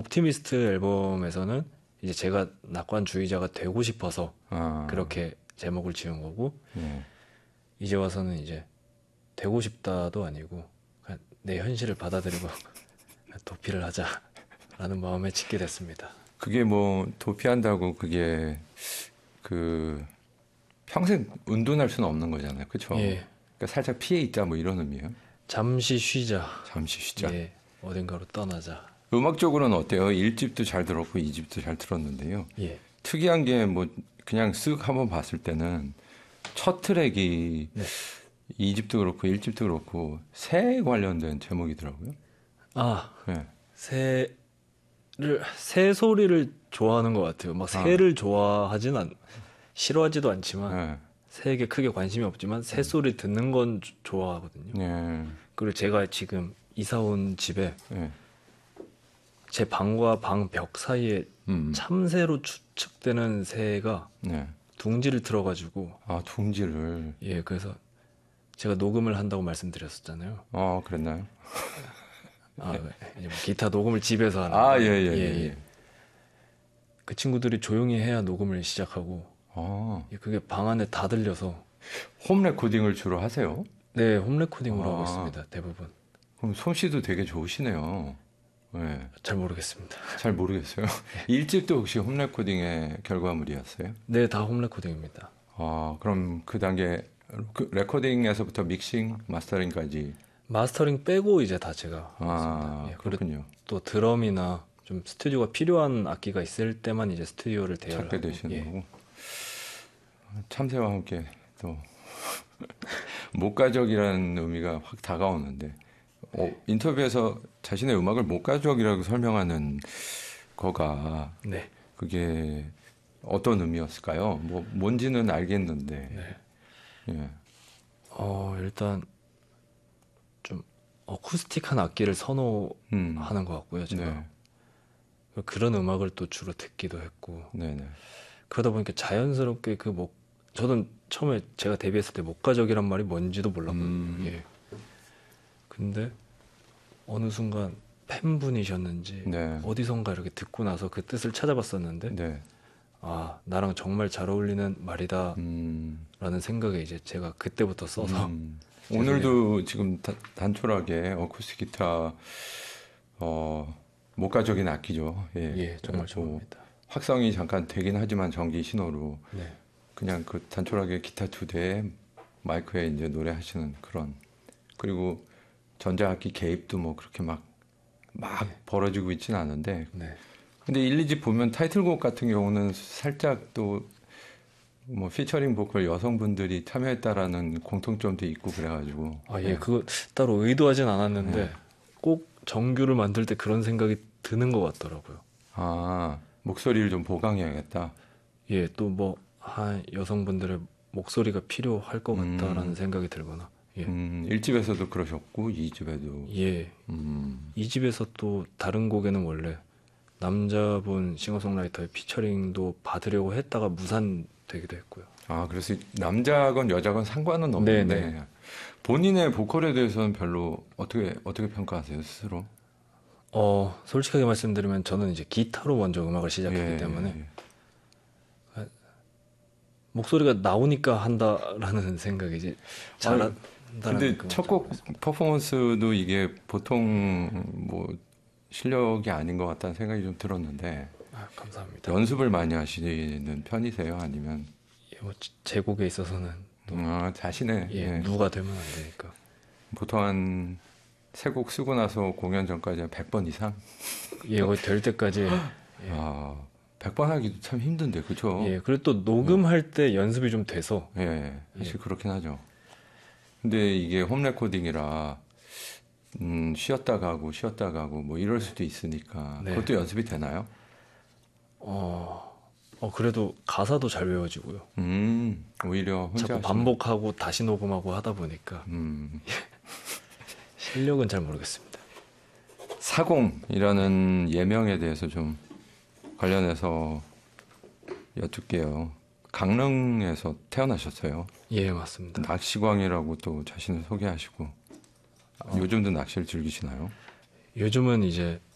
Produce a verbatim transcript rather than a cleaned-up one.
옵티미스트 앨범에서는 이제 제가 낙관주의자가 되고 싶어서 아. 그렇게 제목을 지은 거고 예. 이제 와서는 이제 되고 싶다도 아니고 그냥 내 현실을 받아들이고 도피를 하자라는 마음에 짓게 됐습니다. 그게 뭐 도피한다고 그게 그 평생 은둔할 수는 없는 거잖아요. 그렇죠? 예. 그러니까 살짝 피해 있자 뭐 이런 의미예요. 잠시 쉬자. 잠시 쉬자. 예. 어딘가로 떠나자. 음악적으로는 어때요? 일 집도 잘 들었고 이 집도 잘 들었는데요. 예. 특이한 게 뭐 그냥 쓱 한번 봤을 때는 첫 트랙이 네. 이 집도 그렇고 일 집도 그렇고 새 관련된 제목이더라고요. 아, 네. 새를 새 소리를 좋아하는 것 같아요. 막 새를 좋아하진 않, 싫어하지도 않지만 네. 새에게 크게 관심이 없지만 새 소리 듣는 건 조- 좋아하거든요. 네. 그리고 제가 지금 이사 온 집에 네. 제 방과 방 벽 사이에 음. 참새로 추측되는 새가 네. 둥지를 틀어가지고 아, 둥지를. 예, 그래서 제가 녹음을 한다고 말씀드렸었잖아요. 아, 그랬나요? 아, 이제 뭐 기타 녹음을 집에서 하는. 아, 예, 예, 예, 예. 예. 그 친구들이 조용히 해야 녹음을 시작하고 아, 예, 그게 방 안에 다 들려서 홈 레코딩을 주로 하세요? 네, 홈 레코딩으로 아. 하고 있습니다. 대부분. 그럼 솜씨도 되게 좋으시네요. 네. 잘 모르겠습니다. 잘 모르겠어요. 일 집도 혹시 홈 레코딩의 결과물이었어요? 네, 다 홈 레코딩입니다. 아, 그럼 그 단계 그 레코딩에서부터 믹싱, 마스터링까지. 마스터링 빼고 이제 다 제가 아, 했습니다. 예, 그리고 그렇군요. 또 드럼이나 좀 스튜디오가 필요한 악기가 있을 때만 이제 스튜디오를 대여를 찾게 하고. 되시는 예. 거고. 참새와 함께 또 목가적이라는 의미가 확 다가오는데 어, 인터뷰에서 자신의 음악을 목가적이라고 설명하는 거가 네. 그게 어떤 의미였을까요? 뭐 뭔지는 알겠는데. 네. 예. 어, 일단 좀 어쿠스틱한 악기를 선호하는 음. 것 같고요, 제가. 네. 그런 음악을 또 주로 듣기도 했고. 네, 네. 그러다 보니까 자연스럽게 그 목, 저는 처음에 제가 데뷔했을 때 목가적이란 말이 뭔지도 몰랐거든요. 음. 예. 근데 어느 순간 팬분이셨는지 네. 어디선가 이렇게 듣고 나서 그 뜻을 찾아봤었는데 네. 아, 나랑 정말 잘 어울리는 말이다 음. 라는 생각에 이제 제가 그때부터 써서 음. 죄송해요. 오늘도 지금 다- 단촐하게 어쿠스틱 기타 어, 목가적인 악기죠. 예, 예, 정말 뭐 좋아합니다. 확성이 잠깐 되긴 하지만 전기 신호로 네. 그냥 그 단촐하게 기타 두 대에 마이크에 이제 노래하시는 그런 그리고 전자악기 개입도 뭐 그렇게 막 막 벌어지고 있지는 않은데 네. 근데 일, 이 집 보면 타이틀곡 같은 경우는 살짝 또 뭐 피처링 보컬 여성분들이 참여했다라는 공통점도 있고 그래가지고 아, 예, 예. 그거 따로 의도하진 않았는데 네. 꼭 정규를 만들 때 그런 생각이 드는 것 같더라고요. 아 목소리를 좀 보강해야겠다. 예, 또 뭐, 아, 여성분들의 목소리가 필요할 것 음. 같다라는 생각이 들거나. 예. 음, 일 집에서도 그러셨고 이 집에도 예. 음, 이 집에서 또 다른 곡에는 원래 남자분 싱어송라이터의 피처링도 받으려고 했다가 무산되기도 했고요. 아 그래서 남자건 여자건 상관은 없는데 네, 네. 본인의 보컬에 대해서는 별로 어떻게 어떻게 평가하세요 스스로? 어, 솔직하게 말씀드리면 저는 이제 기타로 먼저 음악을 시작했기 예, 때문에 예. 목소리가 나오니까 한다라는 생각이지 잘한다는 근데 그건 첫 좀 곡 모르겠습니다. 퍼포먼스도 이게 보통 뭐 실력이 아닌 것 같다는 생각이 좀 들었는데 아, 감사합니다. 연습을 많이 하시는 편이세요? 아니면 예, 뭐 제 곡에 있어서는 또 아, 자신의 예, 예. 누가 되면 안 되니까. 보통 한 세 곡 쓰고 나서 공연 전까지 한 백 번 이상? 예, 거의 될 때까지. 예. 아, 백 번 하기도 참 힘든데, 그죠? 예, 그리고 또 녹음할 때 연습이 좀 돼서. 예, 사실 예. 그렇긴 하죠. 근데 이게 홈 레코딩이라, 음, 쉬었다 가고, 쉬었다 가고, 뭐 이럴 수도 있으니까. 네. 그것도 연습이 되나요? 어, 어, 그래도 가사도 잘 외워지고요. 음, 오히려 혼자. 자꾸 하시는- 반복하고 다시 녹음하고 하다 보니까 음, 실력은 잘 모르겠습니다. 사공이라는 예명에 대해서 좀 관련해서 여쭙게요. 강릉에서 태어나셨어요. 예, 맞습니다. 낚시광이라고 또 자신을 소개하시고 어. 요즘도 낚시를 즐기시나요? 요즘은 이제